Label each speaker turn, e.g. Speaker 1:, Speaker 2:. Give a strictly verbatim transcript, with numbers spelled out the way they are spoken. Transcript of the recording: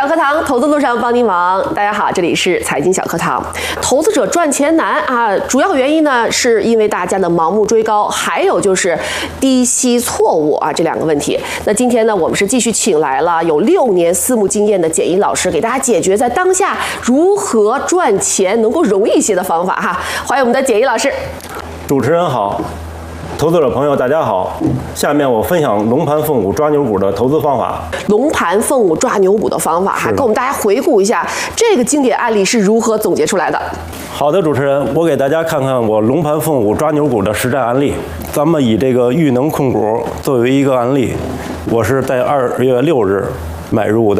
Speaker 1: 小课堂，投资路上帮您忙。大家好，这里是财经小课堂。投资者赚钱难啊，主要原因呢，是因为大家的盲目追高，还有就是低吸错误啊这两个问题。那今天呢，我们是继续请来了有六年私募经验的简一老师，给大家解决在当下如何赚钱能够容易一些的方法哈。欢迎我们的简一老师。
Speaker 2: 主持人好。投资者朋友，大家好！下面我分享龙盘凤舞抓牛股的投资方法。
Speaker 1: 龙盘凤舞抓牛股的方法，还跟我们大家回顾一下这个经典案例是如何总结出来的。
Speaker 2: 好的，主持人，我给大家看看我龙盘凤舞抓牛股的实战案例。咱们以这个裕能控股作为一个案例，我是在二月六日买入的。